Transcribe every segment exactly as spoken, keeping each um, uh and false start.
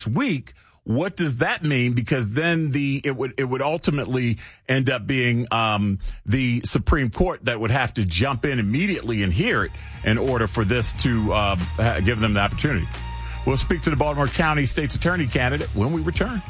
week. What does that mean? Because then the it would it would ultimately end up being um, the Supreme Court that would have to jump in immediately and hear it in order for this to uh, give them the opportunity. We'll speak to the Baltimore County State's Attorney candidate when we return.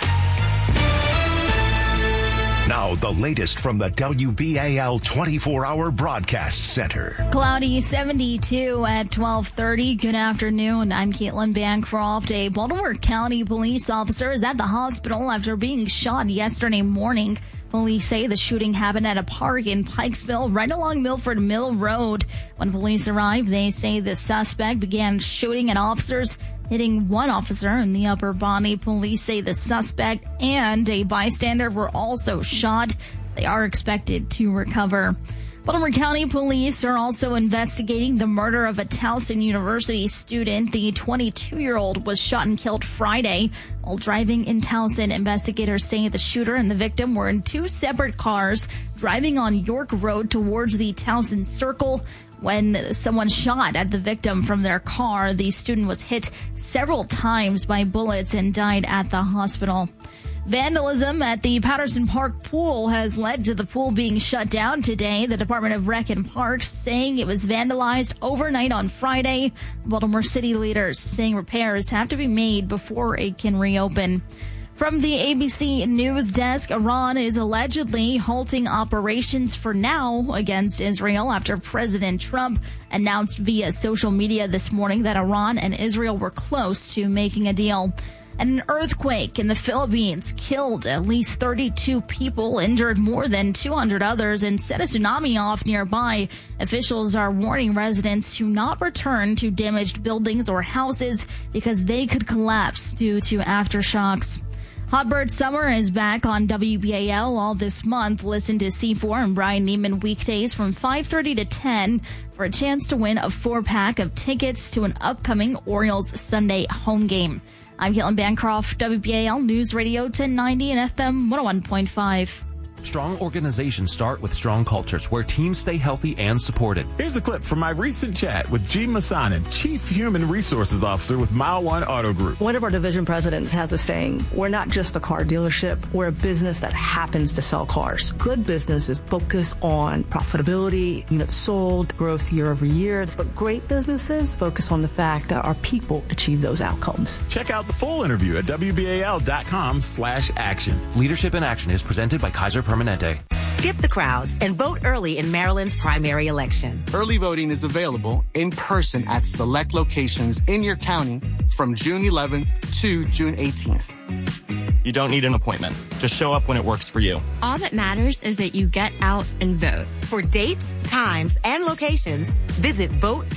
Now, the latest from the W B A L twenty-four hour Broadcast Center. Cloudy, seventy-two at twelve thirty. Good afternoon. I'm Caitlin Bancroft. A Baltimore County police officer is at the hospital after being shot yesterday morning. Police say the shooting happened at a park in Pikesville, right along Milford Mill Road. When police arrived, they say the suspect began shooting at officers, hitting one officer in the upper body. Police say the suspect and a bystander were also shot. They are expected to recover. Baltimore County Police are also investigating the murder of a Towson University student. The twenty-two-year-old was shot and killed Friday while driving in Towson. Investigators say the shooter and the victim were in two separate cars driving on York Road towards the Towson Circle. When someone shot at the victim from their car, the student was hit several times by bullets and died at the hospital. Vandalism at the Patterson Park pool has led to the pool being shut down today. The Department of Rec and Parks saying it was vandalized overnight on Friday. Baltimore city leaders saying repairs have to be made before it can reopen. From the A B C News Desk, Iran is allegedly halting operations for now against Israel after President Trump announced via social media this morning that Iran and Israel were close to making a deal. And an earthquake in the Philippines killed at least thirty-two people, injured more than two hundred others, and set a tsunami off nearby. Officials are warning residents to not return to damaged buildings or houses because they could collapse due to aftershocks. Hot Bird Summer is back on W B A L all this month. Listen to C four and Brian Neiman weekdays from five thirty to ten for a chance to win a four-pack of tickets to an upcoming Orioles Sunday home game. I'm Caitlin Bancroft, W B A L News Radio ten ninety and F M one oh one point five. Strong organizations start with strong cultures where teams stay healthy and supported. Here's a clip from my recent chat with G. Masanin, Chief Human Resources Officer with Mile One Auto Group. One of our division presidents has a saying, we're not just a car dealership, we're a business that happens to sell cars. Good businesses focus on profitability, units sold, growth year over year, but great businesses focus on the fact that our people achieve those outcomes. Check out the full interview at W B A L dot com slash action. Leadership in Action is presented by Kaiser Permanente. Skip the crowds and vote early in Maryland's primary election. Early voting is available in person at select locations in your county from June eleventh to June eighteenth. You don't need an appointment. Just show up when it works for you. All that matters is that you get out and vote. For dates, times, and locations, visit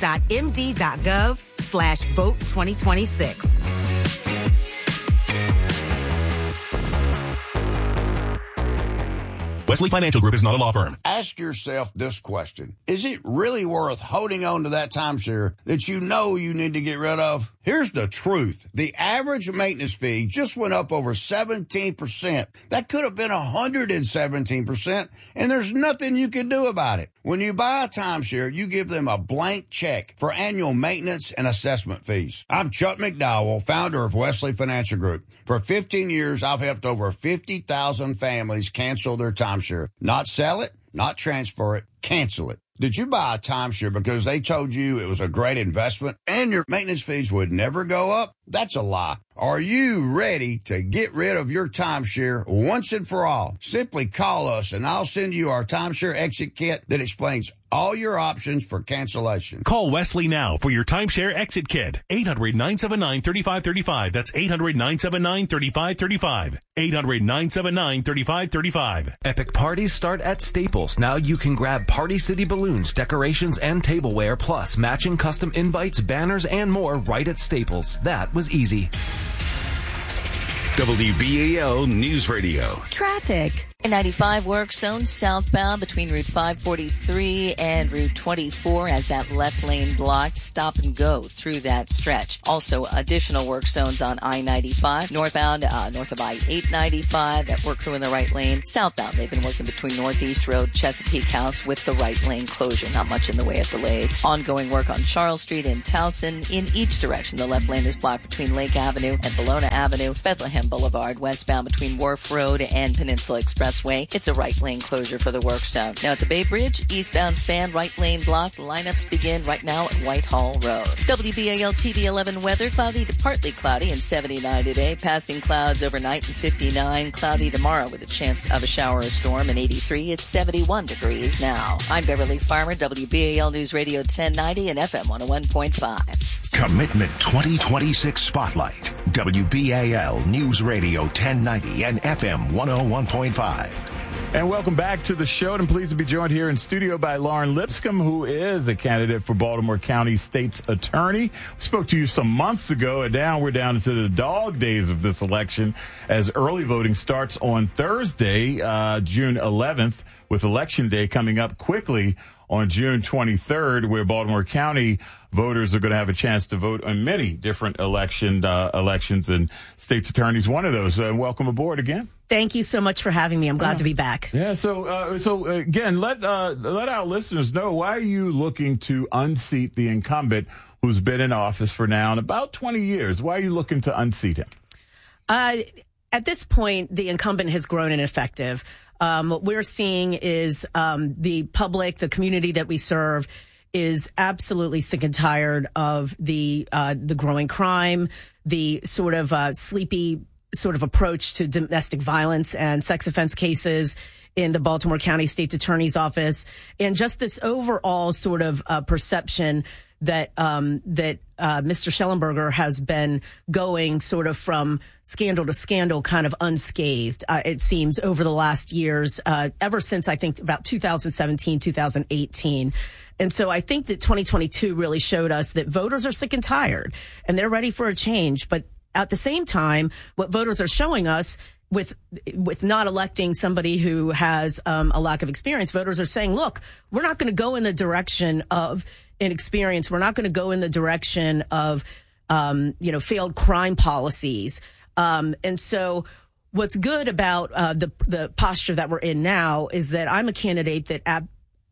vote.md.gov slash vote 2026. Wesley Financial Group is not a law firm. Ask yourself this question. Is it really worth holding on to that timeshare that you know you need to get rid of? Here's the truth. The average maintenance fee just went up over seventeen percent. That could have been one hundred seventeen percent, and there's nothing you can do about it. When you buy a timeshare, you give them a blank check for annual maintenance and assessment fees. I'm Chuck McDowell, founder of Wesley Financial Group. For fifteen years, I've helped over fifty thousand families cancel their timeshare. Not sell it, not transfer it, cancel it. Did you buy a timeshare because they told you it was a great investment and your maintenance fees would never go up? That's a lie. Are you ready to get rid of your timeshare once and for all? Simply call us and I'll send you our timeshare exit kit that explains all your options for cancellation. Call Wesley now for your timeshare exit kit. eight hundred, nine seven nine, three five three five. That's eight hundred, nine seven nine, three five three five. eight hundred, nine seven nine, three five three five. Epic parties start at Staples. Now you can grab Party City balloons, decorations, and tableware, plus matching custom invites, banners, and more right at Staples. That was easy. W B A L News Radio. Traffic. I ninety-five work zone southbound between Route five forty-three and Route twenty-four as that left lane blocked. Stop and go through that stretch. Also, additional work zones on I ninety-five. Northbound, uh, north of I eight ninety-five. That work crew in the right lane. Southbound, they've been working between Northeast Road, Chesapeake House with the right lane closure. Not much in the way of delays. Ongoing work on Charles Street in Towson. In each direction, the left lane is blocked between Lake Avenue and Bellona Avenue. Bethlehem Boulevard, westbound between Wharf Road and Peninsula Expressway. It's a right lane closure for the work zone. Now at the Bay Bridge, eastbound span, right lane blocked. Lineups begin right now at Whitehall Road. W B A L T V eleven weather, cloudy to partly cloudy and seventy-nine today. Passing clouds overnight and fifty-nine. Cloudy tomorrow with a chance of a shower or storm and eighty-three. It's seventy-one degrees now. I'm Beverly Farmer, W B A L News Radio ten ninety and F M one oh one point five. Commitment twenty twenty-six Spotlight. W B A L News Radio ten ninety and F M one oh one point five. And welcome back to the show. And I'm pleased to be joined here in studio by Lauren Lipscomb, who is a candidate for Baltimore County State's Attorney. We spoke to you some months ago, and now we're down into the dog days of this election as early voting starts on Thursday, uh, June eleventh, with Election Day coming up quickly on June twenty-third, where Baltimore County voters are going to have a chance to vote on many different election uh, elections, and State's Attorney's one of those. Uh, welcome aboard again. Thank you so much for having me. I'm glad yeah. to be back. Yeah. So, uh, so again, let uh, let our listeners know, why are you looking to unseat the incumbent who's been in office for now in about twenty years? Why are you looking to unseat him? Uh, at this point, the incumbent has grown ineffective. Um, what we're seeing is um, the public, the community that we serve, is absolutely sick and tired of the uh, the growing crime, the sort of uh, sleepy sort of approach to domestic violence and sex offense cases in the Baltimore County State's Attorney's Office, and just this overall sort of uh, perception that um, that uh, Mister Shellenberger has been going sort of from scandal to scandal, kind of unscathed, uh, it seems, over the last years, uh, ever since I think about two thousand seventeen, two thousand eighteen. And so I think that twenty twenty-two really showed us that voters are sick and tired, and they're ready for a change. But at the same time, what voters are showing us with with not electing somebody who has um, a lack of experience, voters are saying, look, we're not going to go in the direction of inexperience. We're not going to go in the direction of, um, you know, failed crime policies. Um, and so what's good about uh, the the posture that we're in now is that I'm a candidate that ab-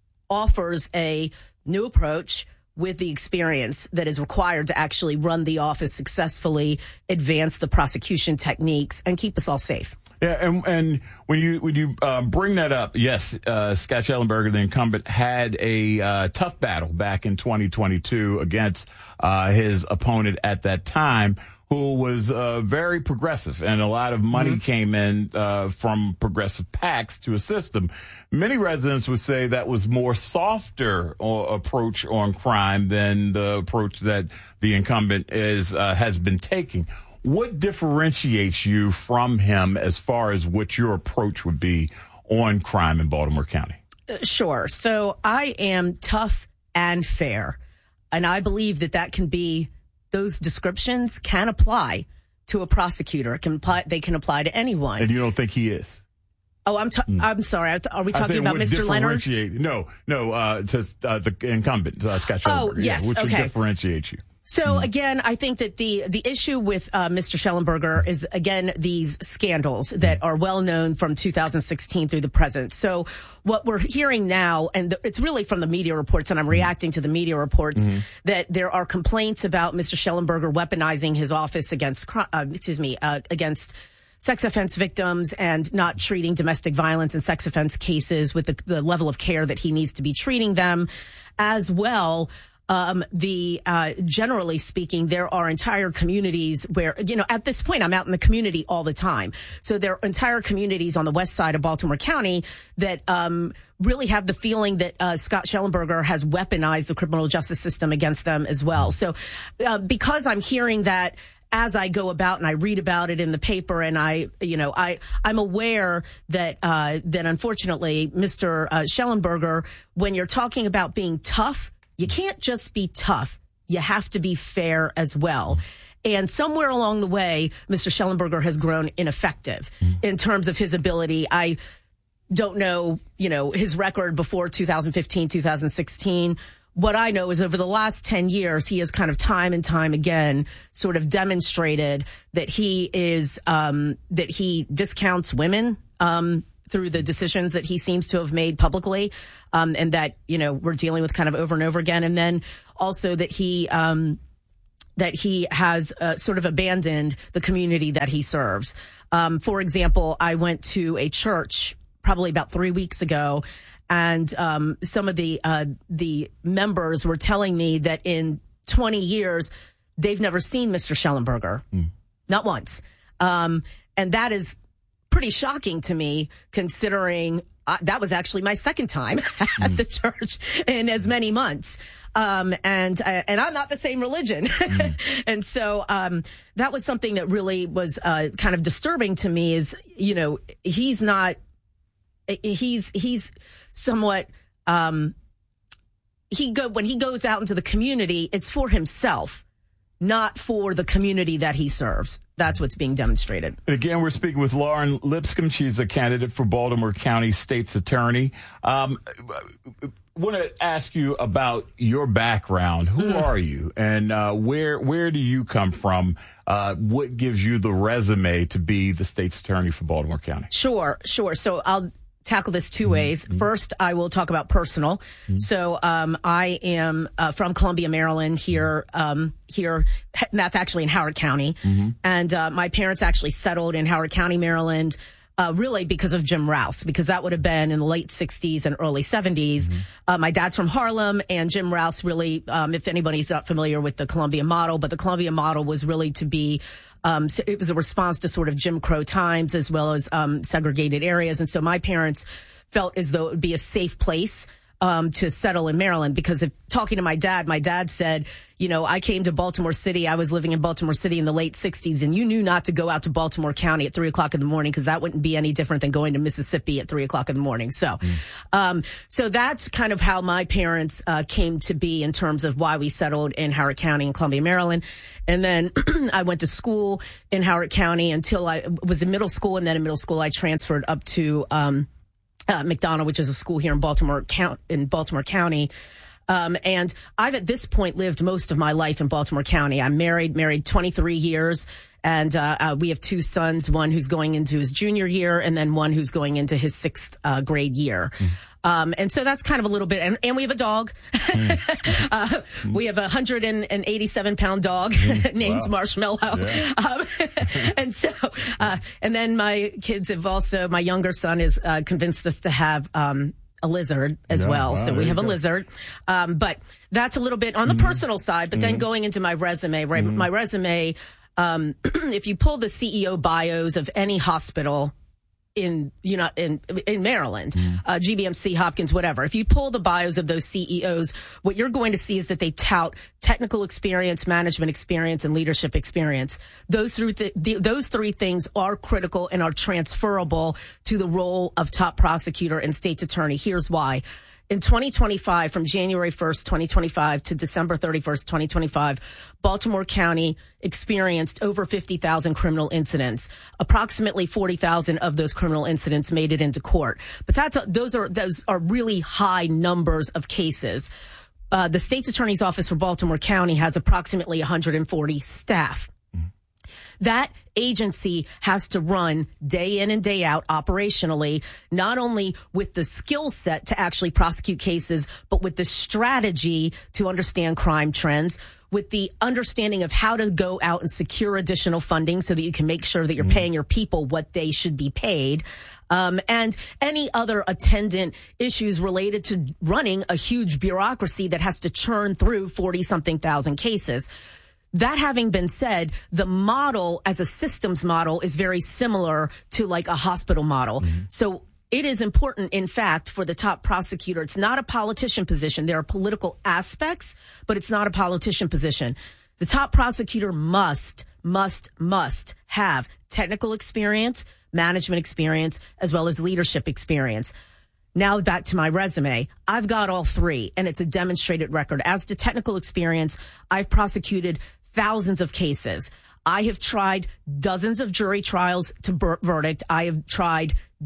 offers a new approach with the experience that is required to actually run the office successfully, advance the prosecution techniques, and keep us all safe. Yeah, and, and when you when you uh, bring that up, yes, uh, Scott Shellenberger, the incumbent, had a uh, tough battle back in twenty twenty-two against uh, his opponent at that time, who was uh, very progressive, and a lot of money mm-hmm. came in uh, from progressive PACs to assist them. Many residents would say that was more softer uh, approach on crime than the approach that the incumbent is uh, has been taking. What differentiates you from him as far as what your approach would be on crime in Baltimore County? Uh, sure. So I am tough and fair, and I believe that that can be those descriptions can apply to a prosecutor. It can apply, they can apply to anyone. And you don't think he is? Oh, I'm t- mm. I'm sorry. Are we talking about Mister Leonard? No, no, uh, to uh, the incumbent, uh, Scott Shellenberger. Oh, yes. Yeah, which okay. would differentiate you? So, mm. again, I think that the, the issue with uh, Mister Shellenberger is, again, these scandals that are well known from two thousand sixteen through the present. So what we're hearing now, and th- it's really from the media reports, and I'm reacting to the media reports, mm-hmm. that there are complaints about Mister Shellenberger weaponizing his office against, uh, excuse me, uh, against sex offense victims and not treating domestic violence and sex offense cases with the, the level of care that he needs to be treating them as well. Um, the, uh, generally speaking, there are entire communities where, you know, at this point, I'm out in the community all the time. So there are entire communities on the west side of Baltimore County that, um, really have the feeling that, uh, Scott Shellenberger has weaponized the criminal justice system against them as well. So, uh, because I'm hearing that as I go about and I read about it in the paper, and I, you know, I, I'm aware that, uh, that unfortunately, Mister Uh, Shellenberger, when you're talking about being tough, you can't just be tough. You have to be fair as well. And somewhere along the way, Mister Shellenberger has grown ineffective mm. in terms of his ability. I don't know, you know, his record before two thousand fifteen, two thousand sixteen. What I know is over the last ten years, he has kind of time and time again sort of demonstrated that he is, um, that he discounts women, um, through the decisions that he seems to have made publicly, um, and that, you know, we're dealing with kind of over and over again. And then also that he, um, that he has uh, sort of abandoned the community that he serves. Um, for example, I went to a church probably about three weeks ago, and um, some of the uh, the members were telling me that in twenty years, they've never seen Mister Schellenberger, mm. not once. Um, and that is pretty shocking to me, considering uh, that was actually my second time at mm. the church in as many months. Um, and, uh, and I'm not the same religion. Mm. And so, um, that was something that really was, uh, kind of disturbing to me is, you know, he's not, he's, he's somewhat, um, he go, when he goes out into the community, it's for himself, not for the community that he serves. That's what's being demonstrated. Again, we're speaking with Lauren Lipscomb. She's a candidate for Baltimore County State's Attorney. Um, want to ask you about your background. Who mm. are you, and uh, where where do you come from? Uh, what gives you the resume to be the state's attorney for Baltimore County? Sure, sure. So I'll tackle this two ways. Mm-hmm. First, I will talk about personal. Mm-hmm. So um, I am uh, from Columbia, Maryland. Here, um, here, that's actually in Howard County, mm-hmm. and uh, my parents actually settled in Howard County, Maryland. Uh, really because of Jim Rouse, because that would have been in the late sixties and early seventies. Mm-hmm. Uh, my dad's from Harlem, and Jim Rouse really, um, if anybody's not familiar with the Columbia model, but the Columbia model was really to be, um, it was a response to sort of Jim Crow times as well as um, segregated areas. And so my parents felt as though it would be a safe place um, to settle in Maryland, because if talking to my dad, my dad said, you know, I came to Baltimore City. I was living in Baltimore City in the late sixties, and you knew not to go out to Baltimore County at three o'clock in the morning, because that wouldn't be any different than going to Mississippi at three o'clock in the morning. So, mm. um, so that's kind of how my parents, uh, came to be in terms of why we settled in Howard County in Columbia, Maryland. And then I went to school in Howard County until I was in middle school. And then in middle school, I transferred up to, um, Uh, McDonough, which is a school here in Baltimore count in Baltimore County. Um, and I've at this point lived most of my life in Baltimore County. I'm married, married twenty-three years. And, uh, uh, we have two sons, one who's going into his junior year and then one who's going into his sixth, uh, grade year. Mm. Um, and so that's kind of a little bit, and, and we have a dog. Mm. uh, we have a one hundred eighty-seven pound dog mm. named wow. Marshmallow. Yeah. Um, and so, uh, and then my kids have also, my younger son has, uh, convinced us to have, um, a lizard as yeah, well. Wow, so we have a go. lizard. Um, but that's a little bit on the mm. personal side, but mm. then going into my resume, right? Mm. My resume, um, if you pull the C E O bios of any hospital in, you know, in, in Maryland, mm. uh, G B M C, Hopkins, whatever. If you pull the bios of those C E Os, what you're going to see is that they tout technical experience, management experience, and leadership experience. Those three, th- the, those three things are critical and are transferable to the role of top prosecutor and state's attorney. Here's why. In twenty twenty-five, from January first, twenty twenty-five to December thirty-first, twenty twenty-five, Baltimore County experienced over fifty thousand criminal incidents. Approximately forty thousand of those criminal incidents made it into court. But that's a, those are those are really high numbers of cases. Uh, the state's attorney's office for Baltimore County has approximately one hundred forty staff. That agency has to run day in and day out operationally, not only with the skill set to actually prosecute cases, but with the strategy to understand crime trends, with the understanding of how to go out and secure additional funding so that you can make sure that you're mm-hmm. paying your people what they should be paid. Um, and any other attendant issues related to running a huge bureaucracy that has to churn through forty something thousand cases. That having been said, the model as a systems model is very similar to like a hospital model. Mm-hmm. So it is important, in fact, for the top prosecutor. It's not a politician position. There are political aspects, but it's not a politician position. The top prosecutor must, must, must have technical experience, management experience, as well as leadership experience. Now back to my resume. I've got all three, and it's a demonstrated record. As to technical experience, I've prosecuted thousands of cases. I have tried dozens of jury trials to ver- verdict. I have tried d-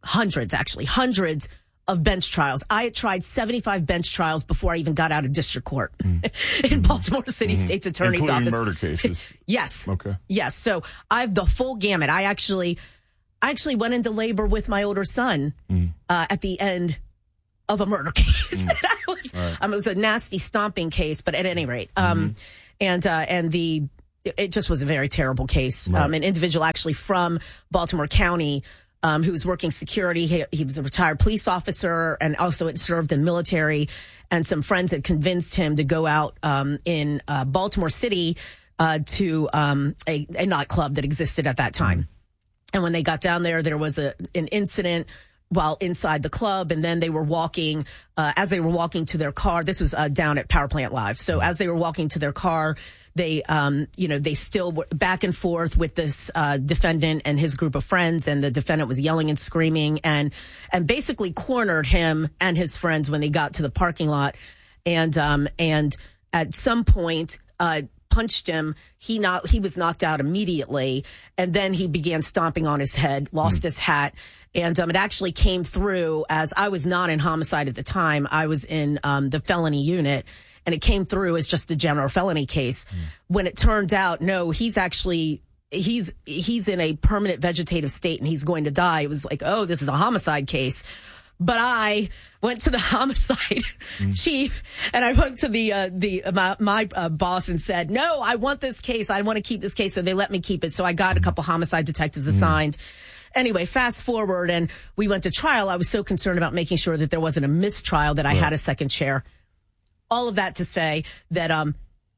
hundreds, actually, hundreds of bench trials. I had tried seventy-five bench trials before I even got out of district court mm. in Baltimore City mm-hmm. State's Attorney's Including Office. murder cases. Yes. Okay. Yes. So I have the full gamut. I actually, I actually went into labor with my older son mm. uh, at the end of a murder case. Mm. that I was, right. um, it was a nasty stomping case, but at any rate, um, mm-hmm. and uh, and the it just was a very terrible case. Right. Um, an individual actually from Baltimore County. Um, who was working security. He, he was a retired police officer and also had served in military. And some friends had convinced him to go out um, in uh, Baltimore City uh, to um, a, a nightclub that existed at that time. And when they got down there, there was a an incident while inside the club, and then they were walking, uh, as they were walking to their car. This was uh, down at Power Plant Live. So as they were walking to their car, they, um, you know, they still were back and forth with this uh, defendant and his group of friends, and the defendant was yelling and screaming and and basically cornered him and his friends when they got to the parking lot, and um, and at some point uh, punched him. He not he was knocked out immediately, and then he began stomping on his head, lost mm. his hat. And um, it actually came through as I was not in homicide at the time. I was in um, the felony unit, and it came through as just a general felony case. Mm. When it turned out, no, he's actually he's he's in a permanent vegetative state and he's going to die. It was like, oh, this is a homicide case. But I went to the homicide mm. chief, and I went to the uh, the my, my uh, boss and said, no, I want this case. I want to keep this case. So they let me keep it. So I got a couple homicide detectives assigned. Mm. Anyway, fast forward, and we went to trial. I was so concerned about making sure that there wasn't a mistrial that I right. had a second chair. All of that to say that um,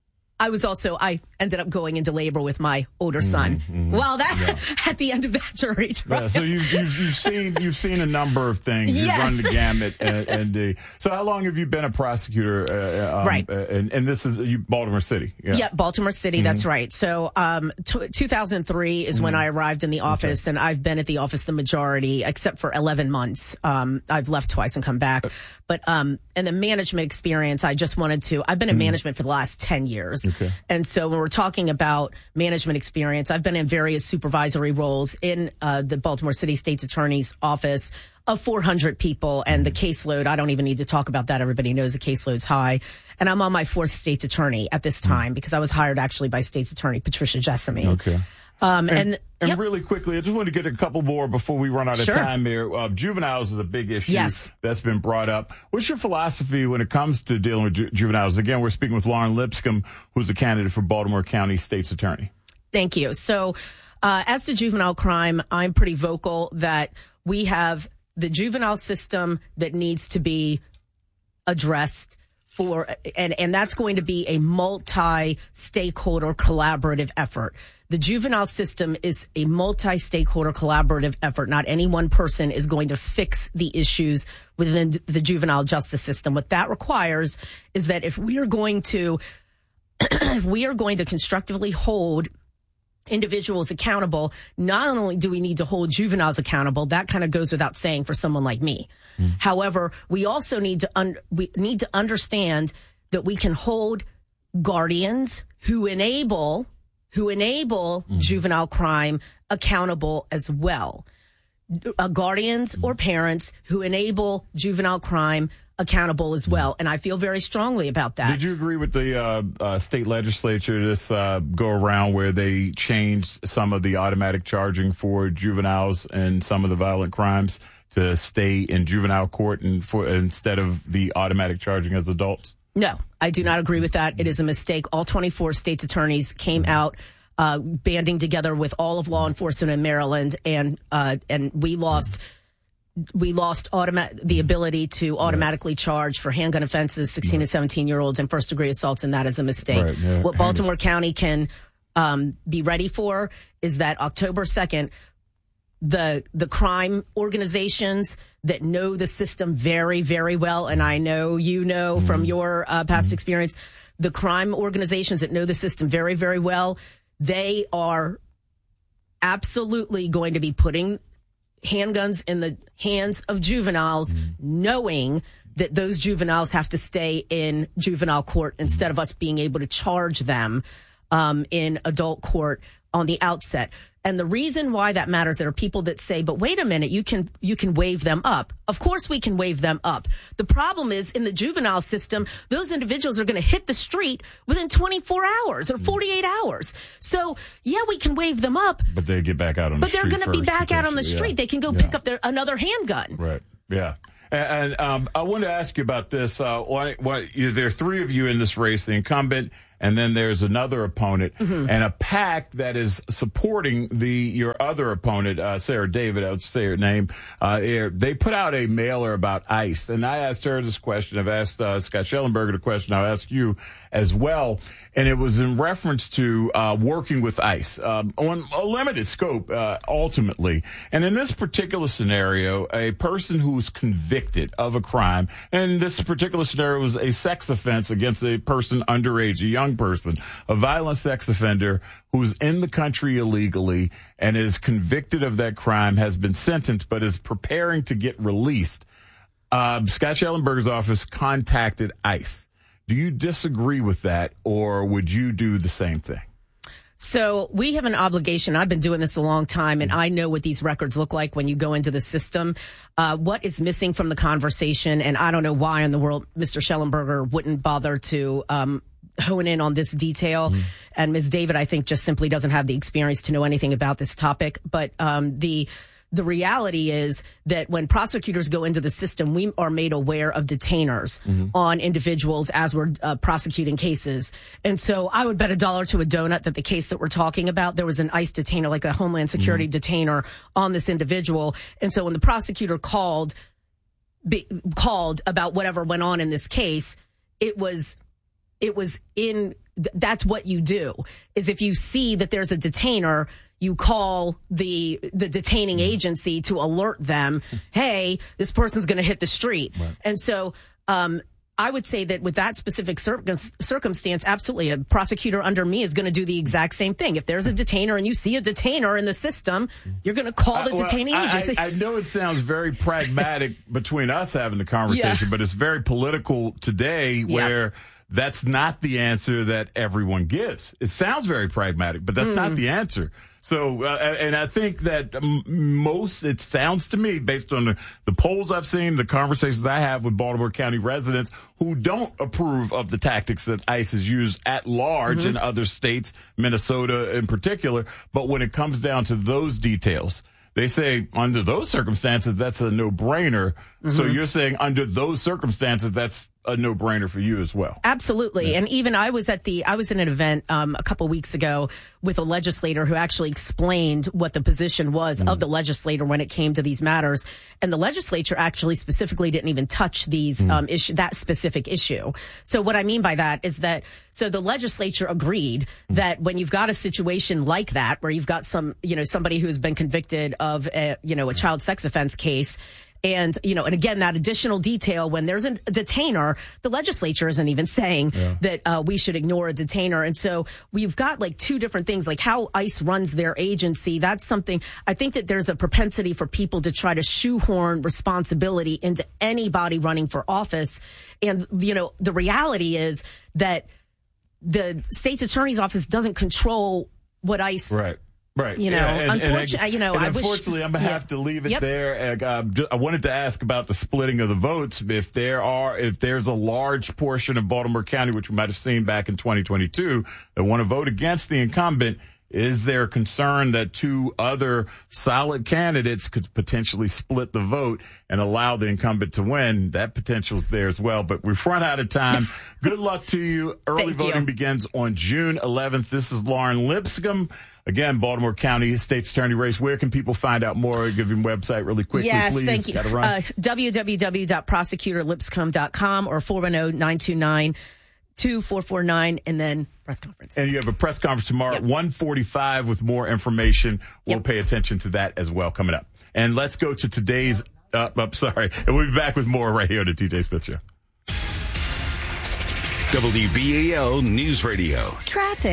I was also, I ended up going into labor with my older son. Mm-hmm, mm-hmm. Well, that, yeah. at the end of that jury trial. Yeah, so you've, you've, you've seen, you've seen a number of things. You've yes. run the gamut. and, and uh, so how long have you been a prosecutor? Uh, um, right. Uh, and, and this is you, Baltimore City. Yeah, yeah Baltimore City. Mm-hmm. That's right. So, um, t- two thousand three is mm-hmm. when I arrived in the office, okay. and I've been at the office the majority, except for eleven months. Um, I've left twice and come back. But, um, and the management experience, I just wanted to, I've been in mm-hmm. management for the last ten years. Okay. And so when we're talking about management experience, I've been in various supervisory roles in uh, the Baltimore City State's Attorney's Office of four hundred people, and the caseload, I don't even need to talk about that. Everybody knows the caseload's high. And I'm on my fourth state's attorney at this time because I was hired actually by State's Attorney Patricia Jessamy. Okay. Um, and and, and yep. really quickly, I just want to get a couple more before we run out of sure. time there. Uh, juveniles is a big issue yes. that's been brought up. What's your philosophy when it comes to dealing with ju- juveniles? Again, we're speaking with Lauren Lipscomb, who's a candidate for Baltimore County State's Attorney. Thank you. So uh, as to juvenile crime, I'm pretty vocal that we have the juvenile system that needs to be addressed for, and, and that's going to be a multi-stakeholder collaborative effort. The juvenile system is a multi-stakeholder collaborative effort. Not any one person is going to fix the issues within the juvenile justice system. What that requires is that if we are going to, if we are going to constructively hold individuals accountable, not only do we need to hold juveniles accountable, that kind of goes without saying for someone like me. Mm. However, we also need to un- we need to understand that we can hold guardians who enable who enable mm. juvenile crime accountable as well. Uh, guardians mm. or parents who enable juvenile crime accountable as well. And I feel very strongly about that. Did you agree with the uh, uh, state legislature this uh, go around where they changed some of the automatic charging for juveniles and some of the violent crimes to stay in juvenile court and for instead of the automatic charging as adults? No, I do not agree with that. It is a mistake. All twenty-four states' attorneys came mm-hmm. out uh, banding together with all of law enforcement in Maryland, and uh, and we lost mm-hmm. we lost automa- the ability to automatically right. charge for handgun offenses, sixteen right. to seventeen year olds, and first degree assaults, and that is a mistake. Right, yeah. What Baltimore County can um, be ready for is that October second, the the crime organizations that know the system very, very well, and I know you know mm-hmm. from your uh, past mm-hmm. experience, the crime organizations that know the system very, very well, they are absolutely going to be putting handguns in the hands of juveniles, mm-hmm. knowing that those juveniles have to stay in juvenile court instead of us being able to charge them um, in adult court on the outset. And the reason why that matters, there are people that say, but wait a minute, you can, you can waive them up. Of course we can waive them up. The problem is in the juvenile system, those individuals are going to hit the street within twenty-four hours or forty-eight hours. So yeah, we can waive them up. But they get back out on but the street. But they're going to be back out on the street. Yeah. They can go yeah. pick up their, another handgun. Right. Yeah. And, and um, I want to ask you about this. Uh, why, why, you, there are three of you in this race, the incumbent, and then there's another opponent, mm-hmm. and a PAC that is supporting the your other opponent, uh, Sarah David, I would say her name. Uh, they put out a mailer about ICE, and I asked her this question. I've asked uh, Scott Schellenberger the question. I'll ask you as well. And it was in reference to uh, working with ICE um, on a limited scope, uh, ultimately. And in this particular scenario, a person who's convicted of a crime, and this particular scenario was a sex offense against a person underage, a young person, a violent sex offender who's in the country illegally and is convicted of that crime, has been sentenced, but is preparing to get released. Uh, Scott Schellenberger's office contacted ICE. Do you disagree with that, or would you do the same thing? So we have an obligation. I've been doing this a long time, and I know what these records look like when you go into the system. Uh, what is missing from the conversation, and I don't know why in the world Mister Schellenberger wouldn't bother to um, hone in on this detail. Mm. And Miz David, I think, just simply doesn't have the experience to know anything about this topic. But um, the The reality is that when prosecutors go into the system, we are made aware of detainers mm-hmm. on individuals as we're uh, prosecuting cases. And so I would bet a dollar to a donut that the case that we're talking about, there was an ICE detainer, like a Homeland Security mm-hmm. detainer on this individual. And so when the prosecutor called, be, called about whatever went on in this case, it was, it was in, that's what you do, is if you see that there's a detainer, you call the the detaining agency to alert them, hey, this person's going to hit the street. Right. And so um, I would say that with that specific cir- circumstance, absolutely, a prosecutor under me is going to do the exact same thing. If there's a detainer and you see a detainer in the system, you're going to call the uh, well, detaining I, agency. I, I know it sounds very pragmatic between us having the conversation, yeah. but it's very political today where... Yeah. That's not the answer that everyone gives. It sounds very pragmatic, but that's mm. not the answer. So, uh, and I think that most, it sounds to me, based on the, the polls I've seen, the conversations I have with Baltimore County residents who don't approve of the tactics that ICE has used at large mm-hmm. in other states, Minnesota in particular. But when it comes down to those details, they say under those circumstances, that's a no-brainer. Mm-hmm. So you're saying under those circumstances, that's a no-brainer for you as well. Absolutely. Yeah. And even I was at the, I was in an event um, a couple weeks ago with a legislator who actually explained what the position was mm. of the legislator when it came to these matters. And the legislature actually specifically didn't even touch these mm. um, issue, that specific issue. So what I mean by that is that, so the legislature agreed mm. that when you've got a situation like that, where you've got some, you know, somebody who's been convicted of a, you know, a child sex offense case, and, you know, and again, that additional detail, when there's a detainer, the legislature isn't even saying yeah. that uh, we should ignore a detainer. And so we've got like two different things, like how ICE runs their agency. That's something, I think that there's a propensity for people to try to shoehorn responsibility into anybody running for office. And, you know, the reality is that the state's attorney's office doesn't control what ICE right. Right. You know, yeah, and, unfortunately, and, you know, and I unfortunately, wish, I'm going to yeah. have to leave it yep. there. Uh, I wanted to ask about the splitting of the votes. If there are, if there's a large portion of Baltimore County, which we might have seen back in twenty twenty-two, that want to vote against the incumbent, is there concern that two other solid candidates could potentially split the vote and allow the incumbent to win? That potential is there as well. But we've run out of time. Good luck to you. Early Thank voting you. begins on June eleventh. This is Lauren Lipscomb. Again, Baltimore County State's Attorney race. Where can people find out more? Give your website really quickly, yes, please. Yes, thank you. Uh, w w w dot prosecutor lipscomb dot com or four one zero, nine two nine, two four four nine, and then press conference. And you have a press conference tomorrow yep. at one forty-five with more information. We'll yep. pay attention to that as well coming up. And let's go to today's, uh, I'm sorry, and we'll be back with more right here on the T J Smith Show. W B A L News Radio. Traffic.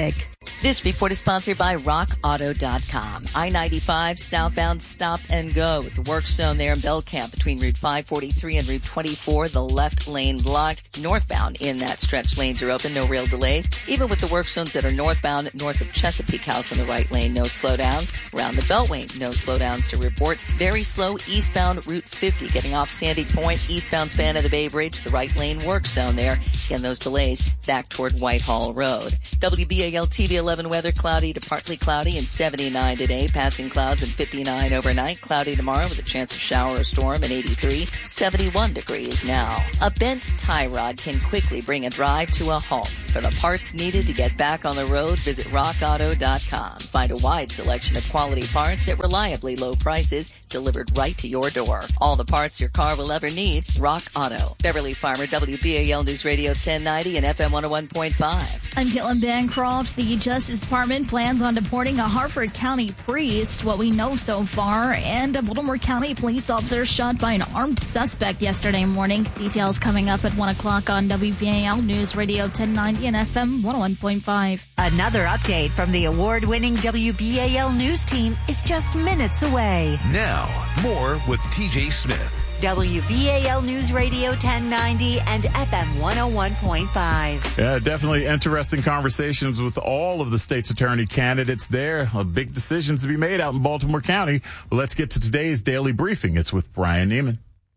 This report is sponsored by rock auto dot com. I ninety-five southbound stop and go. The work zone there in Belcamp between Route five forty-three and Route twenty-four. The left lane blocked. Northbound in that stretch, lanes are open. No real delays. Even with the work zones that are northbound, north of Chesapeake House on the right lane, no slowdowns. Around the Beltway, no slowdowns to report. Very slow eastbound Route fifty getting off Sandy Point. Eastbound span of the Bay Bridge, the right lane work zone there. Again, those delays back toward Whitehall Road. W B A L T V eleven weather, cloudy to partly cloudy and seventy-nine today. Passing clouds and fifty-nine overnight. Cloudy tomorrow with a chance of shower or storm and eighty-three. seventy-one degrees now. A bent tie rod can quickly bring a drive to a halt. For the parts needed to get back on the road, visit rock auto dot com. Find a wide selection of quality parts at reliably low prices delivered right to your door. All the parts your car will ever need. Rock Auto. Beverly Farmer, W B A L News Radio ten ninety and F M one oh one point five. I'm Caitlin Bancroft. The Justice Department plans on deporting a Harford County priest, what we know so far, and a Baltimore County police officer shot by an armed suspect yesterday morning. Details coming up at one o'clock on W B A L News Radio ten ninety and F M one oh one point five. Another update from the award-winning W B A L News team is just minutes away. Now, more with T J Smith. W B A L News Radio ten ninety and F M one oh one point five. Yeah, definitely interesting conversations with all of the state's attorney candidates there. Uh, big decisions to be made out in Baltimore County. Well, let's get to today's Daily Briefing. It's with Brian Neiman.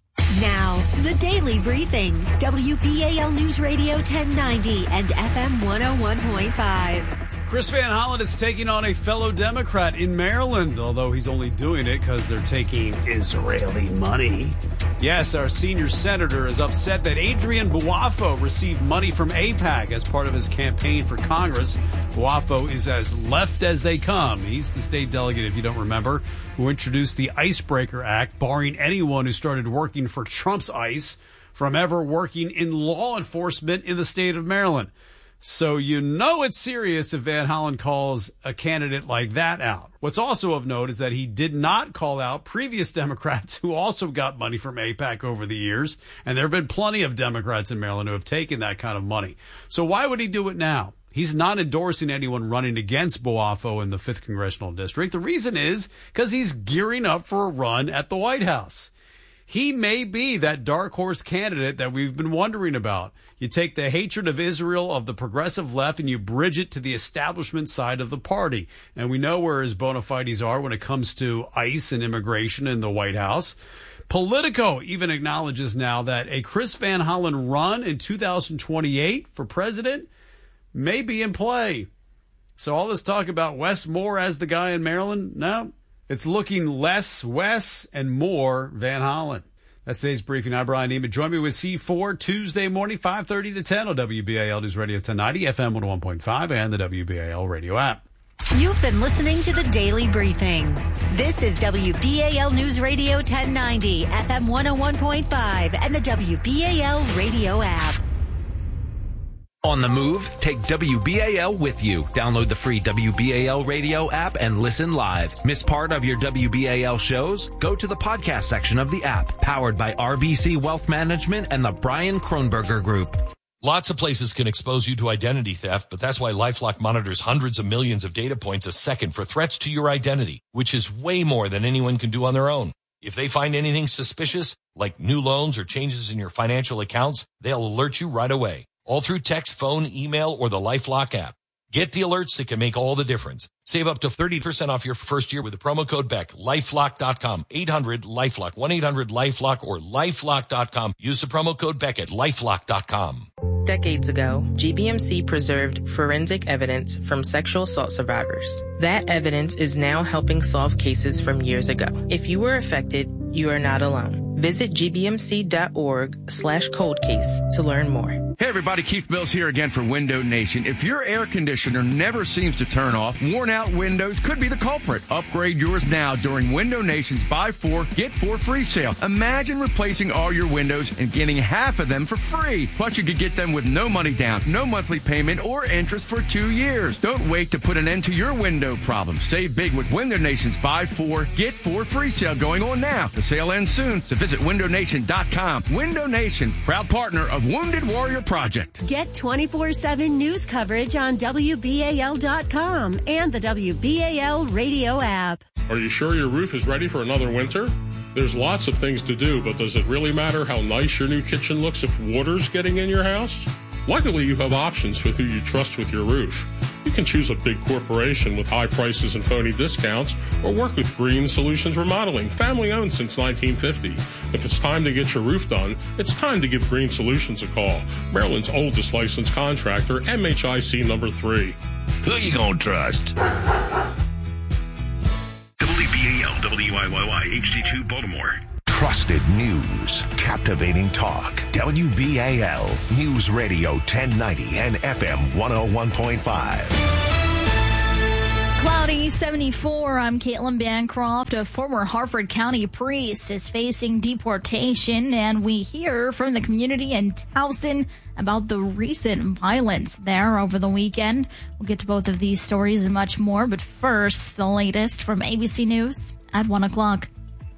Now, the Daily Briefing. W B A L News Radio ten ninety and F M one oh one point five. Chris Van Hollen is taking on a fellow Democrat in Maryland, although he's only doing it because they're taking Israeli money. Yes, our senior senator is upset that Adrian Buafo received money from AIPAC as part of his campaign for Congress. Buafo is as left as they come. He's the state delegate, if you don't remember, who introduced the Icebreaker Act, barring anyone who started working for Trump's ICE from ever working in law enforcement in the state of Maryland. So you know it's serious if Van Hollen calls a candidate like that out. What's also of note is that he did not call out previous Democrats who also got money from AIPAC over the years, and there have been plenty of Democrats in Maryland who have taken that kind of money. So why would he do it now? He's not endorsing anyone running against Buafo in the fifth Congressional District. The reason is because he's gearing up for a run at the White House. He may be that dark horse candidate that we've been wondering about. You take the hatred of Israel of the progressive left and you bridge it to the establishment side of the party. And we know where his bona fides are when it comes to ICE and immigration in the White House. Politico even acknowledges now that a Chris Van Hollen run in two thousand twenty-eight for president may be in play. So all this talk about Wes Moore as the guy in Maryland, no. It's looking less Wes and more Van Hollen. That's today's briefing. I'm Brian Neiman. Join me with C four Tuesday morning, five thirty to ten on W B A L News Radio ten ninety, F M one oh one point five, and the W B A L radio app. You've been listening to the Daily Briefing. This is W B A L News Radio ten ninety, F M one oh one point five, and the W B A L radio app. On the move, take W B A L with you. Download the free W B A L radio app and listen live. Miss part of your W B A L shows? Go to the podcast section of the app, powered by R B C Wealth Management and the Brian Kronberger Group. Lots of places can expose you to identity theft, but that's why LifeLock monitors hundreds of millions of data points a second for threats to your identity, which is way more than anyone can do on their own. If they find anything suspicious, like new loans or changes in your financial accounts, they'll alert you right away. All through text, phone, email, or the LifeLock app. Get the alerts that can make all the difference. Save up to thirty percent off your first year with the promo code Beck. LifeLock dot com. eight hundred LifeLock. one eight hundred LifeLock or LifeLock dot com. Use the promo code Beck at LifeLock dot com. Decades ago, G B M C preserved forensic evidence from sexual assault survivors. That evidence is now helping solve cases from years ago. If you were affected, you are not alone. Visit gbmc.org slash cold case to learn more. Hey everybody, Keith Mills here again for Window Nation. If your air conditioner never seems to turn off, worn out windows could be the culprit. Upgrade yours now during Window Nation's Buy Four, Get Four free sale. Imagine replacing all your windows and getting half of them for free. Plus you could get them with no money down, no monthly payment, or interest for two years. Don't wait to put an end to your window problem. Save big with Window Nation's Buy Four, Get Four free sale going on now. The sale ends soon, so visit window nation dot com. Window Nation, proud partner of Wounded Warrior project. Get twenty-four seven news coverage on W B A L dot com and the W B A L radio app. Are you sure your roof is ready for another winter? There's lots of things to do, but does it really matter how nice your new kitchen looks if water's getting in your house? Luckily, you have options with who you trust with your roof. You can choose a big corporation with high prices and phony discounts, or work with Green Solutions Remodeling, family owned since nineteen fifty. If it's time to get your roof done, it's time to give Green Solutions a call. Maryland's oldest licensed contractor, M H I C number three. Who you gonna trust? W B A L, W I Y Y, H D two, Baltimore. Trusted news, captivating talk. W B A L News Radio ten ninety and F M one oh one point five. Cloudy, seventy-four. I'm Caitlin Bancroft. A former Harford County priest is facing deportation, and we hear from the community in Towson about the recent violence there over the weekend. We'll get to both of these stories and much more, but first, the latest from A B C News at one o'clock.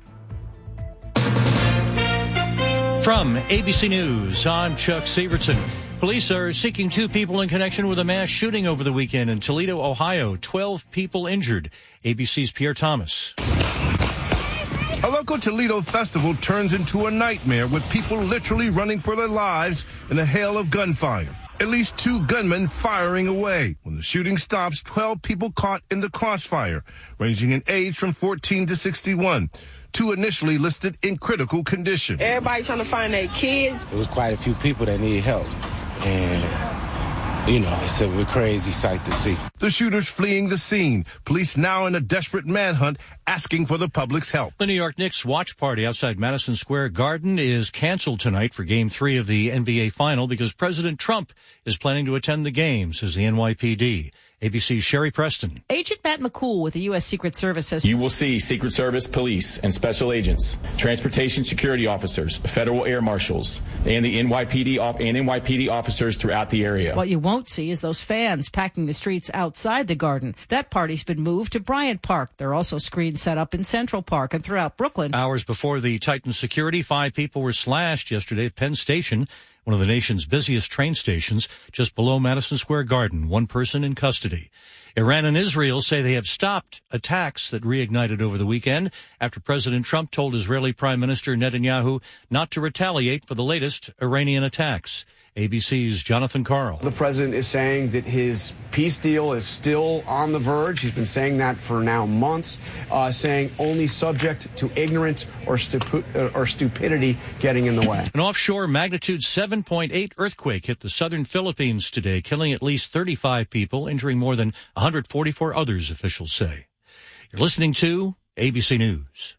From A B C News, I'm Chuck Severson. Police are seeking two people in connection with a mass shooting over the weekend in Toledo, Ohio. Twelve people injured. A B C's Pierre Thomas. A local Toledo festival turns into a nightmare with people literally running for their lives in a hail of gunfire. At least two gunmen firing away. When the shooting stops, twelve people caught in the crossfire, ranging in age from fourteen to sixty-one. Two initially listed in critical condition. Everybody trying to find their kids. There was quite a few people that need help. And, you know, it's a crazy sight to see. The shooters fleeing the scene. Police now in a desperate manhunt, asking for the public's help. The New York Knicks watch party outside Madison Square Garden is canceled tonight for Game three of the N B A Final because President Trump is planning to attend the game, says the N Y P D. A B C's Sherry Preston. Agent Matt McCool with the U S Secret Service says you will see Secret Service, police, and special agents, transportation security officers, federal air marshals, and the N Y P D off- and N Y P D officers throughout the area. What you won't see is those fans packing the streets outside the Garden. That party's been moved to Bryant Park. There are also screens set up in Central Park and throughout Brooklyn. Hours before the Titan security, five people were slashed yesterday at Penn Station, one of the nation's busiest train stations, just below Madison Square Garden. One person in custody. Iran and Israel say they have stopped attacks that reignited over the weekend after President Trump told Israeli Prime Minister Netanyahu not to retaliate for the latest Iranian attacks. A B C's Jonathan Carl. The president is saying that his peace deal is still on the verge. He's been saying that for now months, uh, saying only subject to ignorance or, stupu- uh, or stupidity getting in the way. An offshore magnitude seven point eight earthquake hit the southern Philippines today, killing at least thirty-five people, injuring more than one hundred forty-four others, officials say. You're listening to A B C News.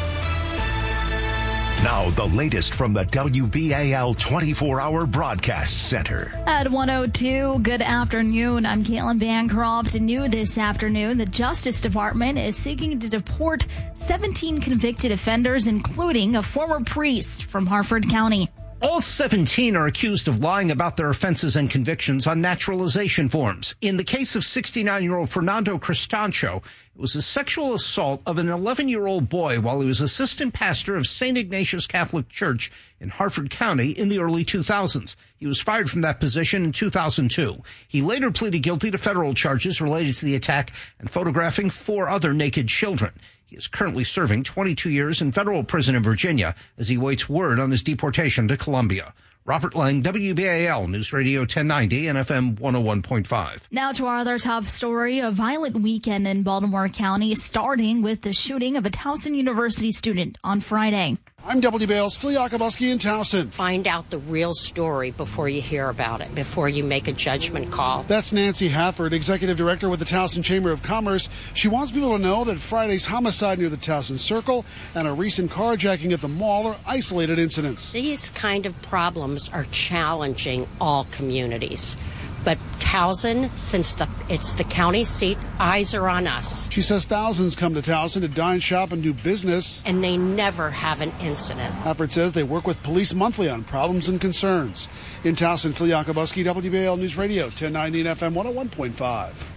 Now, the latest from the W B A L twenty-four hour Broadcast Center. At one oh two, good afternoon. I'm Caitlin Bancroft. New this afternoon, the Justice Department is seeking to deport seventeen convicted offenders, including a former priest from Harford County. All seventeen are accused of lying about their offenses and convictions on naturalization forms. In the case of sixty-nine-year-old Fernando Cristancho, it was a sexual assault of an eleven-year-old boy while he was assistant pastor of Saint Ignatius Catholic Church in Harford County in the early two thousands. He was fired from that position in two thousand two. He later pleaded guilty to federal charges related to the attack and photographing four other naked children. He is currently serving twenty-two years in federal prison in Virginia as he waits word on his deportation to Colombia. Robert Lang, W B A L News Radio ten ninety and F M one oh one point five. Now to our other top story, a violent weekend in Baltimore County, starting with the shooting of a Towson University student on Friday. I'm W B A L's Phil Yakubowski in Towson. Find out the real story before you hear about it, before you make a judgment call. That's Nancy Hafford, Executive Director with the Towson Chamber of Commerce. She wants people to know that Friday's homicide near the Towson Circle and a recent carjacking at the mall are isolated incidents. These kind of problems are challenging all communities. But Towson, since the, it's the county seat, eyes are on us. She says thousands come to Towson to dine, shop, and do business. And they never have an incident. Hafford says they work with police monthly on problems and concerns. In Towson, Phil Yakubowski, W B A L News Radio, ten ninety and F M one oh one point five.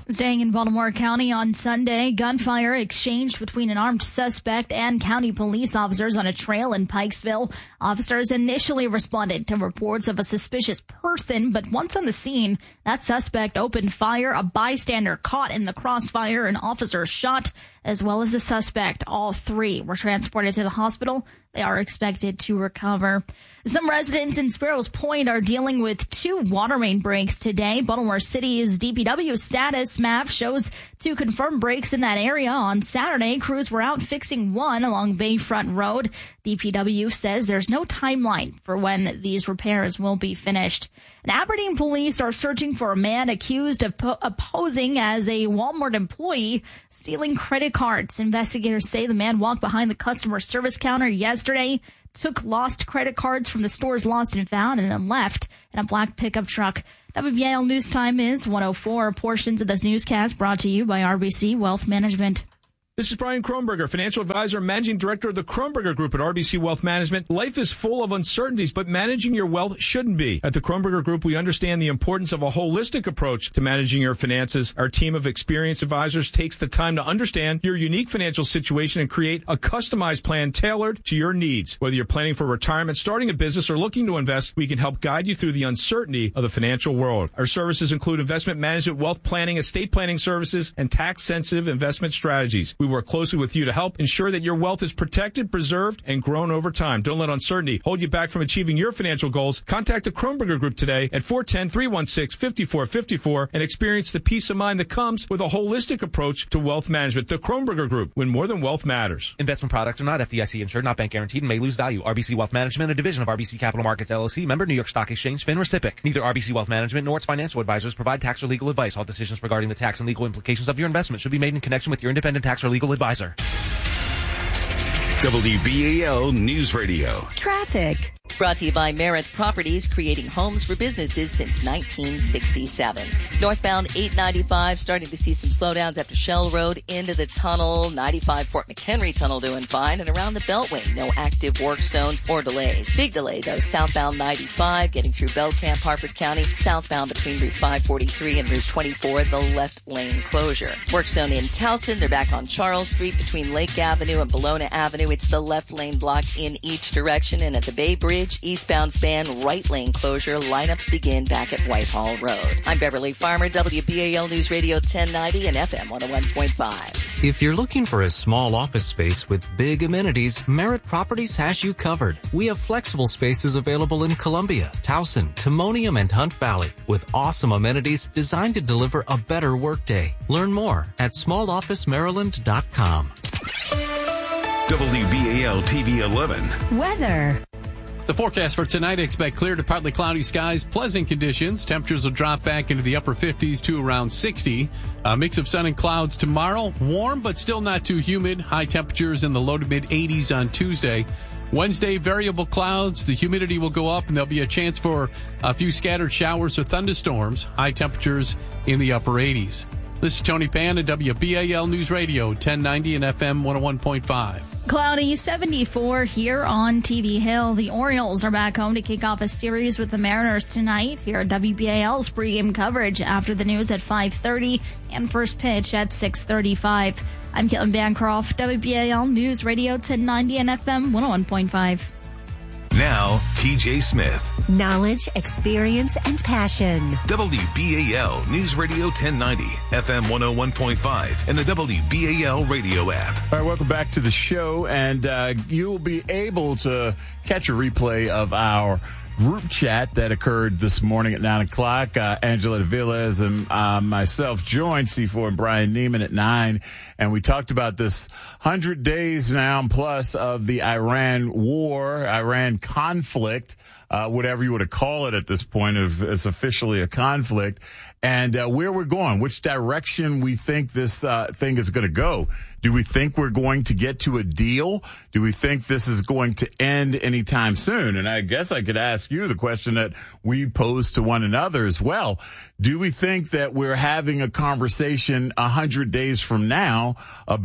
Staying in Baltimore County on Sunday, gunfire exchanged between an armed suspect and county police officers on a trail in Pikesville. Officers initially responded to reports of a suspicious person, but once on the scene, that suspect opened fire. A bystander caught in the crossfire, an officer shot, as well as the suspect. All three were transported to the hospital. They are expected to recover. Some residents in Sparrows Point are dealing with two water main breaks today. Baltimore City's D P W status map shows two confirmed breaks in that area. On Saturday, crews were out fixing one along Bayfront Road. D P W says there's no timeline for when these repairs will be finished. And Aberdeen police are searching for a man accused of po- posing as a Walmart employee, stealing credit cards. Investigators say the man walked behind the customer service counter yesterday, took lost credit cards from the store's lost and found, and then left in a black pickup truck. W B A L News Time is one oh four. Portions of this newscast brought to you by R B C Wealth Management. This is Brian Kronberger, financial advisor and managing director of the Kronberger Group at R B C Wealth Management. Life is full of uncertainties, but managing your wealth shouldn't be. At the Kronberger Group, we understand the importance of a holistic approach to managing your finances. Our team of experienced advisors takes the time to understand your unique financial situation and create a customized plan tailored to your needs. Whether you're planning for retirement, starting a business, or looking to invest, we can help guide you through the uncertainty of the financial world. Our services include investment management, wealth planning, estate planning services, and tax-sensitive investment strategies. We work closely with you to help ensure that your wealth is protected, preserved, and grown over time. Don't let uncertainty hold you back from achieving your financial goals. Contact the Kronberger Group today at four one zero, three one six, five four five four and experience the peace of mind that comes with a holistic approach to wealth management. The Kronberger Group, when more than wealth matters. Investment products are not F D I C insured, not bank guaranteed, and may lose value. R B C Wealth Management, a division of R B C Capital Markets, L L C, member New York Stock Exchange, FINRA S I P C. Neither R B C Wealth Management nor its financial advisors provide tax or legal advice. All decisions regarding the tax and legal implications of your investment should be made in connection with your independent tax or legal advisor. W B A L News Radio. Traffic. Brought to you by Merritt Properties, creating homes for businesses since nineteen sixty-seven. Northbound eight ninety-five, starting to see some slowdowns after Shell Road into the tunnel. ninety-five Fort McHenry Tunnel doing fine. And around the Beltway, no active work zones or delays. Big delay, though, southbound ninety-five, getting through Belcamp, Harford County. Southbound between Route five forty-three and Route twenty-four, the left lane closure. Work zone in Towson, they're back on Charles Street between Lake Avenue and Bologna Avenue. It's the left lane block in each direction. And at the Bay Bridge, eastbound span, right lane closure. Lineups begin back at Whitehall Road. I'm Beverly Farmer, W B A L News Radio ten ninety and F M one oh one point five. If you're looking for a small office space with big amenities, Merritt Properties has you covered. We have flexible spaces available in Columbia, Towson, Timonium, and Hunt Valley with awesome amenities designed to deliver a better workday. Learn more at small office maryland dot com. W B A L T V eleven. Weather. The forecast for tonight, expect clear to partly cloudy skies, pleasant conditions. Temperatures will drop back into the upper fifties to around sixty. A mix of sun and clouds tomorrow. Warm, but still not too humid. High temperatures in the low to mid eighties on Tuesday. Wednesday, variable clouds. The humidity will go up, and there'll be a chance for a few scattered showers or thunderstorms. High temperatures in the upper eighties. This is Tony Pan at W B A L News Radio, ten ninety and F M one oh one point five. Cloudy, seventy-four here on T V Hill. The Orioles are back home to kick off a series with the Mariners tonight. Here at W B A L's pregame coverage after the news at five thirty and first pitch at six thirty-five. I'm Caitlin Bancroft, W B A L News Radio ten ninety and F M one oh one point five. Now, T J Smith. Knowledge, experience, and passion. W B A L News Radio ten ninety, F M one oh one point five, and the W B A L radio app. All right, welcome back to the show, and uh, you'll be able to catch a replay of our group chat that occurred this morning at nine o'clock. Uh, Angela Villas and uh, myself joined C four and Brian Neiman at nine, and we talked about this hundred days now plus of the Iran war, Iran conflict, uh, whatever you want to call it at this point. Of it's officially a conflict, and uh, where we're going, which direction we think this uh, thing is going to go. Do we think we're going to get to a deal? Do we think this is going to end anytime soon? And I guess I could ask you the question that we pose to one another as well. Do we think that we're having a conversation a hundred days from now about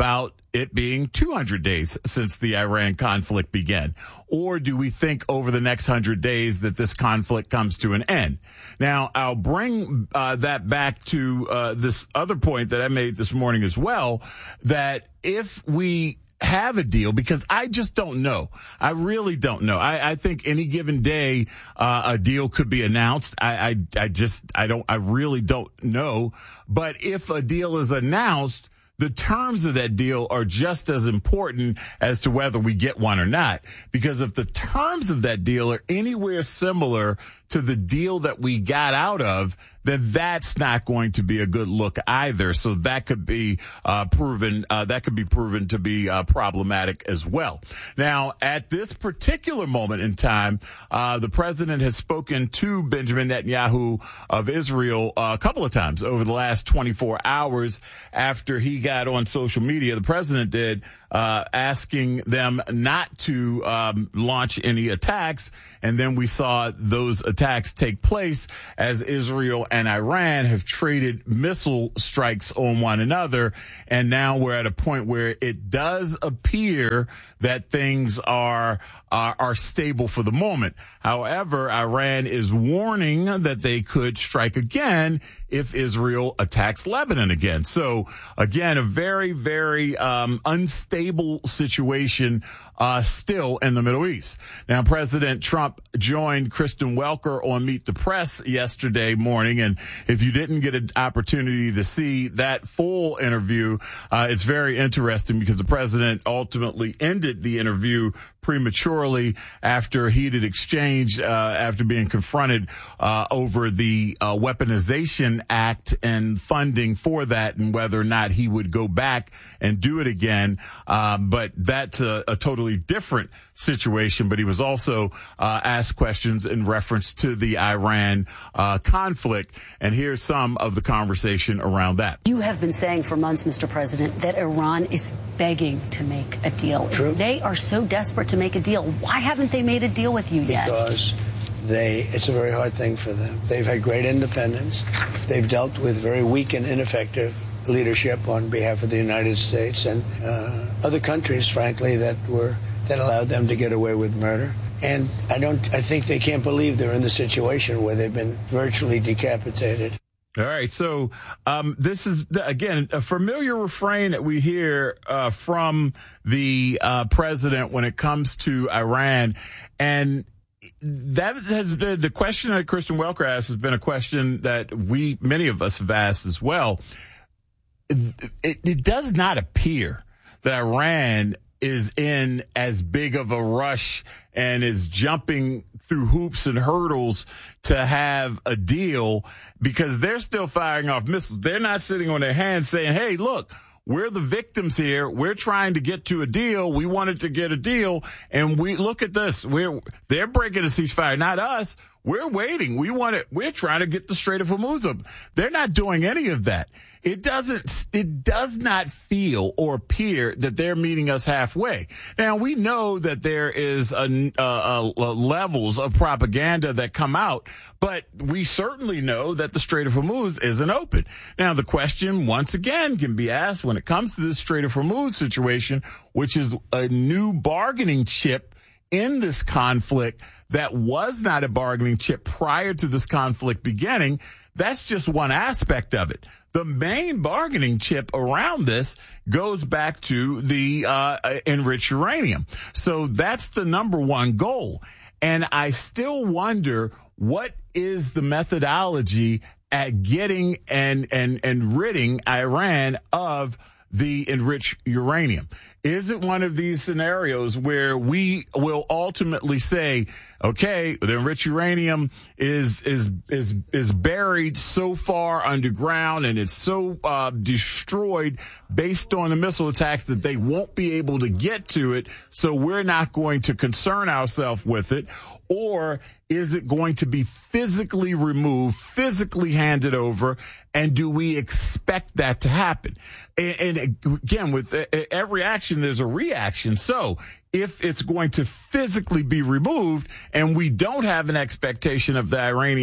it being two hundred days since the Iran conflict began? Or do we think over the next one hundred days that this conflict comes to an end? Now, I'll bring uh, that back to uh, this other point that I made this morning as well, that if we have a deal, because I just don't know. I really don't know. I, I think any given day, uh, a deal could be announced. I, I, I just, I don't, I really don't know. But if a deal is announced, the terms of that deal are just as important as to whether we get one or not. Because if the terms of that deal are anywhere similar to the deal that we got out of, then that's not going to be a good look either. So that could be uh, proven, uh, that could be proven to be uh, problematic as well. Now, at this particular moment in time, uh, the president has spoken to Benjamin Netanyahu of Israel uh, a couple of times over the last twenty-four hours after he got on social media. The president did, uh, asking them not to um, launch any attacks. And then we saw those attacks take place as Israel and Iran have traded missile strikes on one another. And now we're at a point where it does appear that things are are, are stable for the moment. However, Iran is warning that they could strike again if Israel attacks Lebanon again. So again, a very, very um, unstable situation uh, still in the Middle East. Now, President Trump joined Kristen Welker on Meet the Press yesterday morning. And if you didn't get an opportunity to see that full interview, uh, it's very interesting because the president ultimately ended the interview prematurely after heated exchange, uh, after being confronted uh, over the uh, Weaponization Act and funding for that and whether or not he would go back and do it again. Uh, but that's a, a totally different situation. But he was also uh, asked questions in reference to the Iran uh, conflict. And here's some of the conversation around that. You have been saying for months, Mister President, that Iran is begging to make a deal. True. They are so desperate to make a deal. Why haven't they made a deal with you yet? Because they, it's a very hard thing for them. They've had great independence. They've dealt with very weak and ineffective leadership on behalf of the United States and uh, other countries, frankly, that were that allowed them to get away with murder. And I don't, I think they can't believe they're in the situation where they've been virtually decapitated. All right. So um, this is, again, a familiar refrain that we hear uh, from the uh, president when it comes to Iran. And that has been the question that Kristen Welker asked has been a question that we, many of us have asked as well. It, it does not appear that Iran is in as big of a rush and is jumping through hoops and hurdles to have a deal because they're still firing off missiles. They're not sitting on their hands saying, hey, look, we're the victims here. We're trying to get to a deal. We wanted to get a deal. And we look at this. We're, they're breaking a ceasefire, not us. We're waiting. We want it. We're trying to get the Strait of Hormuz up. They're not doing any of that. It doesn't, it does not feel or appear that they're meeting us halfway. Now, we know that there is a, uh, uh, levels of propaganda that come out, but we certainly know that the Strait of Hormuz isn't open. Now, the question once again can be asked when it comes to this Strait of Hormuz situation, which is a new bargaining chip in this conflict that was not a bargaining chip prior to this conflict beginning. That's just one aspect of it. The main bargaining chip around this goes back to the uh, enriched uranium. So that's the number one goal. And I still wonder what is the methodology at getting and and and ridding Iran of the enriched uranium. Is it one of these scenarios where we will ultimately say, okay, the enriched uranium is is is is buried so far underground and it's so uh, destroyed based on the missile attacks that they won't be able to get to it, so we're not going to concern ourselves with it? Or is it going to be physically removed, physically handed over, and do we expect that to happen? And, and again, with every action, there's a reaction. So if it's going to physically be removed and we don't have an expectation of the Iranians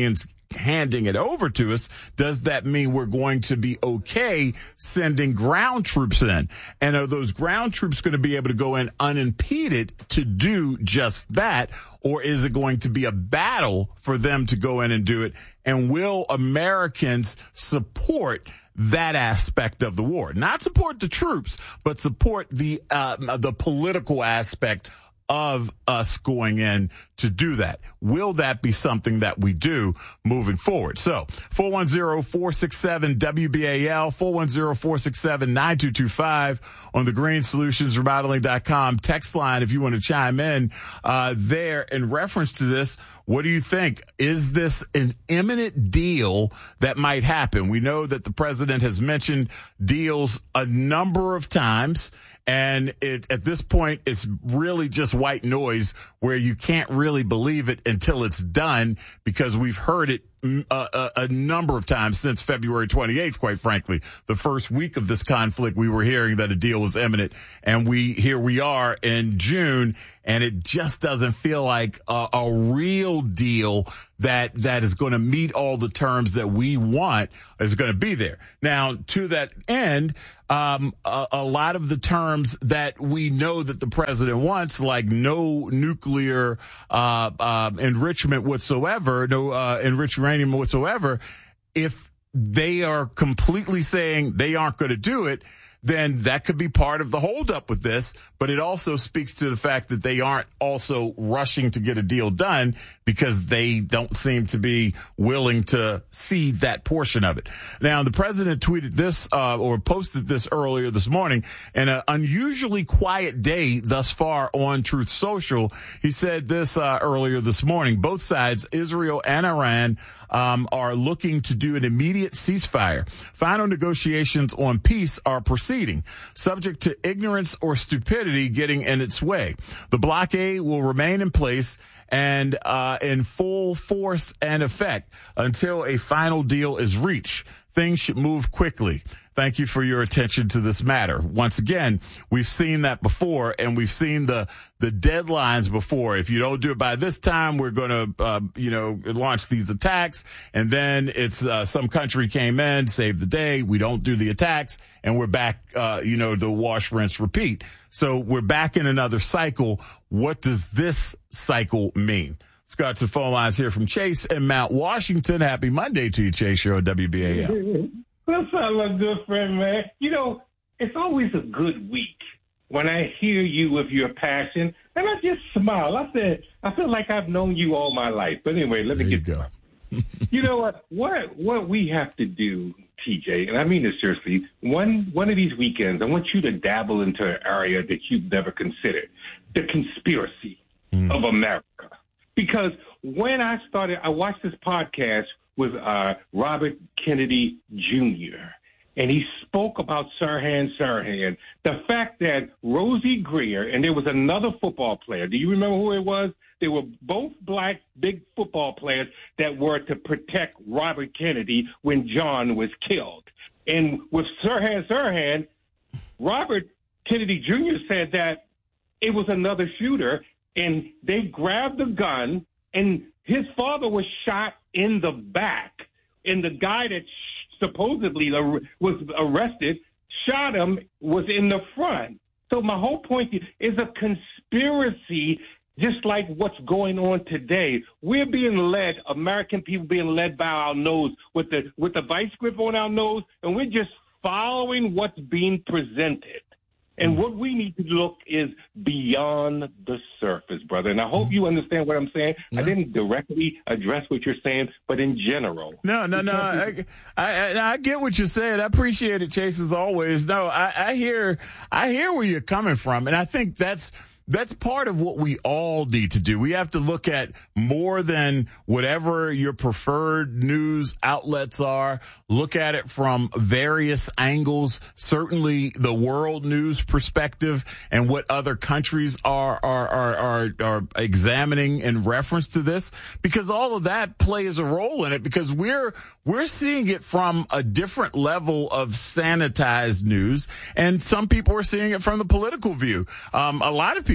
handing it over to us, does that mean we're going to be okay sending ground troops in? And are those ground troops going to be able to go in unimpeded to do just that? Or is it going to be a battle for them to go in and do it? And will Americans support that aspect of the war? Not support the troops, but support the uh, the political aspect of us going in to do that. Will that be something that we do moving forward? So four one zero, four six seven, W B A L, four one zero, four six seven, nine two two five on the green solutions remodeling dot com text line if you want to chime in uh, there in reference to this. What do you think? Is this an imminent deal that might happen? We know that the president has mentioned deals a number of times, and it, at this point, it's really just white noise where you can't really believe it until it's done, because we've heard it a, a, a number of times since February twenty-eighth, quite frankly. The first week of this conflict, we were hearing that a deal was imminent, and we here we are in June, and it just doesn't feel like a, a real deal that that is going to meet all the terms that we want is going to be there. Now, to that end, um, a, a lot of the terms that we know that the president wants, like no nuclear uh, uh, enrichment whatsoever, no uh, enriched uranium whatsoever, if they are completely saying they aren't going to do it, then that could be part of the holdup with this. But it also speaks to the fact that they aren't also rushing to get a deal done because they don't seem to be willing to cede that portion of it. Now, the president tweeted this uh, or posted this earlier this morning, in an unusually quiet day thus far on Truth Social. He said this uh, earlier this morning. Both sides, Israel and Iran, Um, are looking to do an immediate ceasefire. Final negotiations on peace are proceeding, subject to ignorance or stupidity getting in its way. The blockade will remain in place and uh, in full force and effect until a final deal is reached. Things should move quickly. Thank you for your attention to this matter. Once again, we've seen that before, and we've seen the the deadlines before. If you don't do it by this time, we're going to, uh, you know, launch these attacks. And then it's uh, some country came in, saved the day. We don't do the attacks, and we're back, uh, you know, the wash, rinse, repeat. So we're back in another cycle. What does this cycle mean? Let's go out to the phone lines here from Chase in Mount Washington. Happy Monday to you, Chase. You're on W B A L. That's all a good friend, man. You know, it's always a good week when I hear you with your passion, and I just smile. I said, I feel like I've known you all my life. But anyway, let me there get you go. You know what? What what we have to do, T J, and I mean this seriously, one one of these weekends, I want you to dabble into an area that you've never considered, the conspiracy mm. of America. Because when I started, I watched this podcast with uh, Robert Kennedy Junior, and he spoke about Sirhan Sirhan, the fact that Rosie Greer, and there was another football player. Do you remember who it was? They were both black, big football players that were to protect Robert Kennedy when John was killed. And with Sirhan Sirhan, Robert Kennedy Junior said that it was another shooter, and they grabbed the gun, and his father was shot in the back, and the guy that sh- supposedly was arrested shot him was in the front. So my whole point is a conspiracy, just like what's going on today. We're being led, American people being led by our nose with the with the vice grip on our nose, and we're just following what's being presented. And what we need to look is beyond the surface, brother. And I hope you understand what I'm saying. Yeah. I didn't directly address what you're saying, but in general. No, no, no. I, I, I get what you're saying. I appreciate it, Chase, as always. No, I, I hear, I hear where you're coming from. And I think that's, That's part of what we all need to do. We have to look at more than whatever your preferred news outlets are. Look at it from various angles, certainly the world news perspective and what other countries are, are, are, are, are examining in reference to this, because all of that plays a role in it, because we're, we're seeing it from a different level of sanitized news. And some people are seeing it from the political view. Um, a lot of people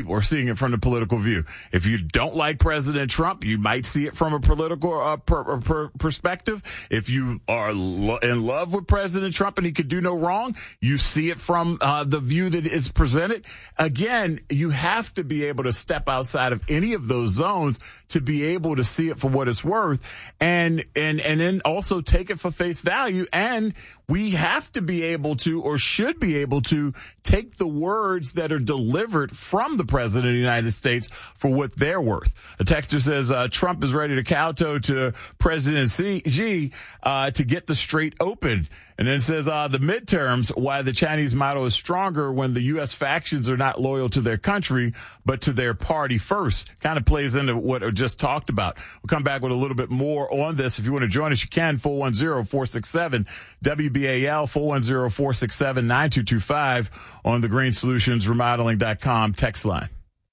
people are seeing it from the political view. If you don't like President Trump, you might see it from a political uh, per, per perspective. If you are lo- in love with President Trump and he could do no wrong, you see it from uh, the view that is presented. Again, you have to be able to step outside of any of those zones to be able to see it for what it's worth, and and and then also take it for face value. And we have to be able to, or should be able to, take the words that are delivered from the President of the United States for what they're worth. A texter says uh, Trump is ready to kowtow to President Xi uh, to get the Strait open. And then it says uh, the midterms, why the Chinese model is stronger when the U S factions are not loyal to their country, but to their party first. Kind of plays into what I just talked about. We'll come back with a little bit more on this. If you want to join us, you can. four one zero, four six seven, W B A L, four one zero, four six seven, nine two two five on the green solutions remodeling dot com text line.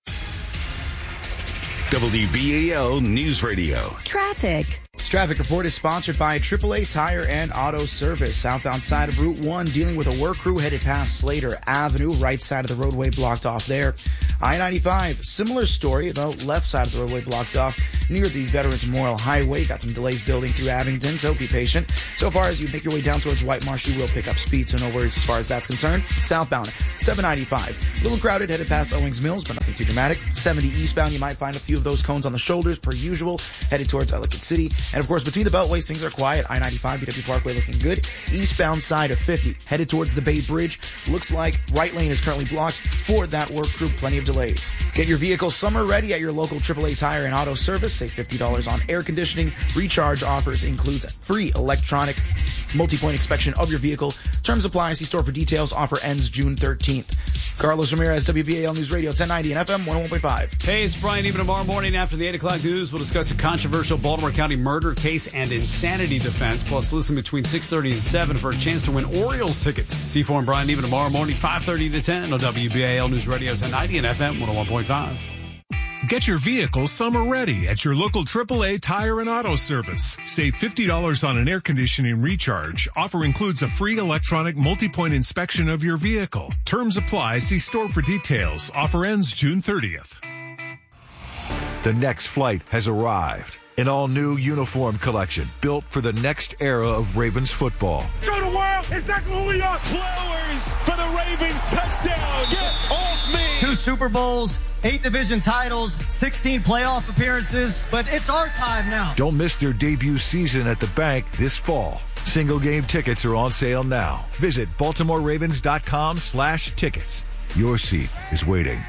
W B A L News Radio. Traffic. This traffic report is sponsored by triple A Tire and Auto Service. Southbound side of Route one, dealing with a work crew headed past Slater Avenue. Right side of the roadway blocked off there. I ninety-five, similar story. The left side of the roadway blocked off near the Veterans Memorial Highway. Got some delays building through Abington, so be patient. So far as you make your way down towards White Marsh, you will pick up speed, so no worries as far as that's concerned. Southbound, seven ninety-five. A little crowded, headed past Owings Mills, but nothing too dramatic. seventy eastbound, you might find a few of those cones on the shoulders, per usual, headed towards Ellicott City. And of course, between the beltways, things are quiet. I ninety-five, B W Parkway looking good. Eastbound side of fifty, headed towards the Bay Bridge. Looks like right lane is currently blocked for that work crew. Plenty of delays. Get your vehicle summer ready at your local triple A Tire and Auto Service. Save fifty dollars on air conditioning. Recharge offers includes free electronic multi-point inspection of your vehicle. Terms apply. See store for details. Offer ends June thirteenth. Carlos Ramirez, W B A L News Radio ten ninety and F M one oh one point five. Hey, it's Brian. Even tomorrow morning after the eight o'clock news, we'll discuss a controversial Baltimore County murder case and insanity defense. Plus, listen between six thirty and seven for a chance to win Orioles tickets. C four and Brian even tomorrow morning, five thirty to ten on W B A L News Radio ten ninety and F M one oh one point five. Get your vehicle summer ready at your local triple A Tire and Auto Service. Save fifty dollars on an air conditioning recharge. Offer includes a free electronic multi-point inspection of your vehicle. Terms apply. See store for details. Offer ends June thirtieth. The next flight has arrived. An all-new uniform collection built for the next era of Ravens football. Show the world exactly who we are. Flowers for the Ravens touchdown. Get off me. Two Super Bowls, eight division titles, sixteen playoff appearances, but it's our time now. Don't miss their debut season at the bank this fall. Single game tickets are on sale now. Visit Baltimore Ravens dot com slash tickets. Your seat is waiting.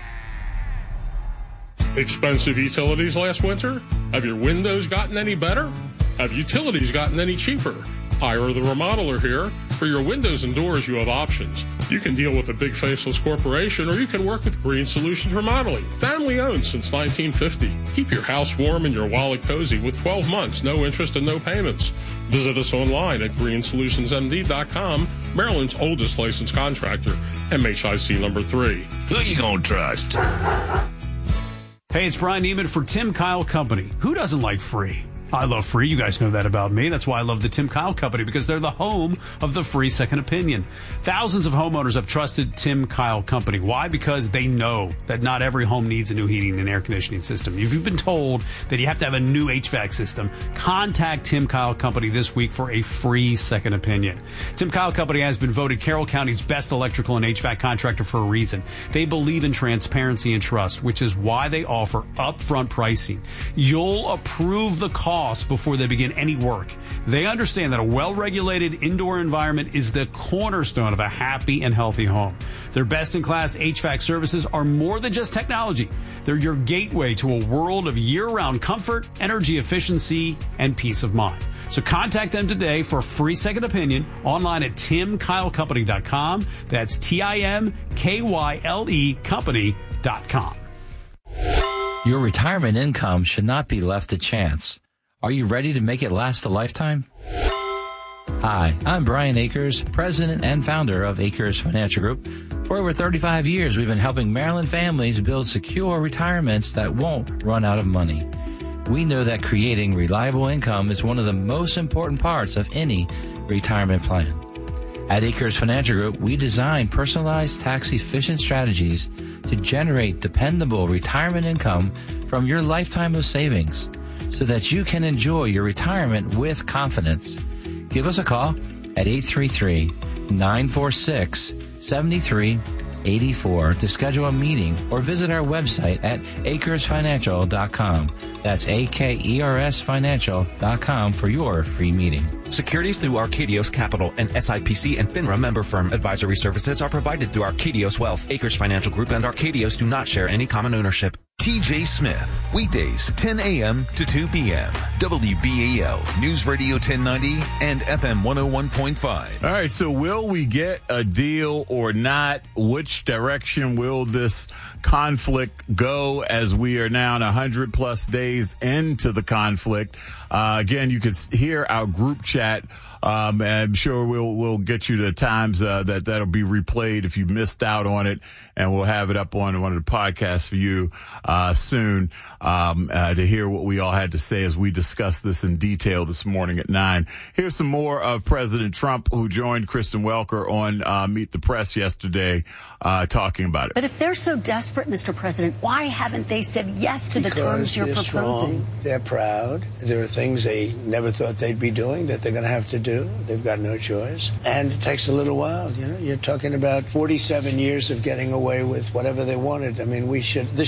Expensive utilities last winter? Have your windows gotten any better? Have utilities gotten any cheaper? Hire the Remodeler here. For your windows and doors, you have options. You can deal with a big faceless corporation, or you can work with Green Solutions Remodeling. Family owned since nineteen fifty. Keep your house warm and your wallet cozy with twelve months, no interest and no payments. Visit us online at green solutions m d dot com, Maryland's oldest licensed contractor, M H I C number three. Who you gonna trust? Hey, it's Brian Neiman for Tim Kyle Company. Who doesn't like free? I love free. You guys know that about me. That's why I love the Tim Kyle Company, because they're the home of the free second opinion. Thousands of homeowners have trusted Tim Kyle Company. Why? Because they know that not every home needs a new heating and air conditioning system. If you've been told that you have to have a new H V A C system, contact Tim Kyle Company this week for a free second opinion. Tim Kyle Company has been voted Carroll County's best electrical and H V A C contractor for a reason. They believe in transparency and trust, which is why they offer upfront pricing. You'll approve the cost before they begin any work. They understand that a well-regulated indoor environment is the cornerstone of a happy and healthy home. Their best-in-class H V A C services are more than just technology. They're your gateway to a world of year-round comfort, energy efficiency, and peace of mind. So contact them today for a free second opinion online at tim kyle company dot com. That's T I M K Y L E company dot com. Your retirement income should not be left to chance. Are you ready to make it last a lifetime? Hi, I'm Brian Akers, president and founder of Akers Financial Group. For over thirty-five years, we've been helping Maryland families build secure retirements that won't run out of money. We know that creating reliable income is one of the most important parts of any retirement plan. At Acres Financial Group, we design personalized tax-efficient strategies to generate dependable retirement income from your lifetime of savings so that you can enjoy your retirement with confidence. Give us a call at eight three three, nine four six, seven three eight four to schedule a meeting or visit our website at acres financial dot com. That's A K E R S financial dot com for your free meeting. Securities through Arcadios Capital, and S I P C and FINRA member firm. Advisory services are provided through Arcadios Wealth. Acres Financial Group and Arcadios do not share any common ownership. T J Smith, weekdays ten a.m. to two p.m. W B A L News Radio ten ninety and F M one oh one point five. All right, so will we get a deal or not? Which direction will this conflict go as we are now one hundred plus days into the conflict? Uh, again, you can hear our group chat. Um, I'm sure we'll we'll get you the times uh, that that'll be replayed if you missed out on it, and we'll have it up on one of the podcasts for you uh, soon um, uh, to hear what we all had to say as we discussed this in detail this morning at nine. Here's some more of President Trump, who joined Kristen Welker on uh, Meet the Press yesterday, uh, talking about it. But if they're so desperate, Mister President, why haven't they said yes to because the terms you're they're proposing? Strong, they're proud. There are things they never thought they'd be doing that they're going to have to do. They've got no choice. And it takes a little while. You know, you're talking about forty-seven years of getting away with whatever they wanted. I mean, we should, this